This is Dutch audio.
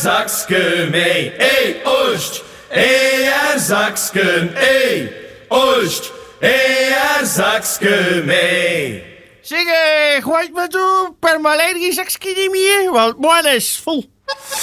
zakske mee. Oost, zakske, Oost, zakske mee. Zeg, gooit me toe per malaria zakske niet meer, want mijn is vol.